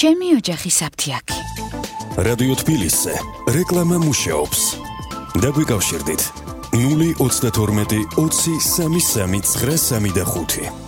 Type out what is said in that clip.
ჩემი ოჯახი საფთიაქი. რადიო თბილისზე რეკლამა მუშაობს. დაგვიკავშირდით 032 20 33 935.